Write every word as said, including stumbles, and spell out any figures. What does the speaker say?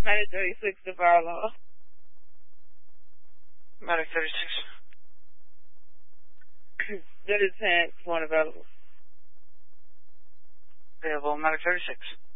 Medic thirty-six to fire alarm. Medic thirty-six. That is ten, one available. Available, Medic thirty-six.